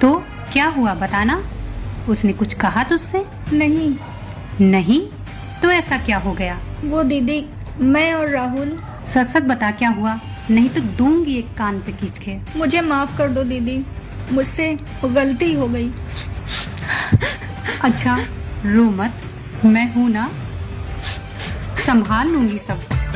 तो क्या हुआ बताना? उसने कुछ कहा तुझसे? नहीं। नहीं? तो ऐसा क्या हो गया? वो दीदी, मैं और राहुल। सच सच बता क्या हुआ, नहीं तो दूंगी एक कान पे खींच के। मुझे माफ कर दो दीदी, मुझसे गलती हो गई। अच्छा रो मत, मैं हूं ना, संभाल लूंगी सब।